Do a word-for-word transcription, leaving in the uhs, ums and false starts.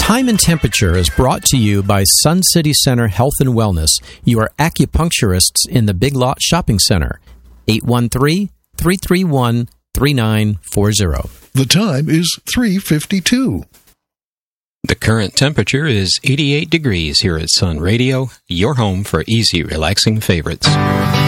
Time and Temperature is brought to you by Sun City Center Health and Wellness, your acupuncturists in the Big Lot Shopping Center. eight one three, three three one, three nine four zero. The time is three fifty-two. The current temperature is eighty-eight degrees here at Sun Radio, your home for easy, relaxing favorites.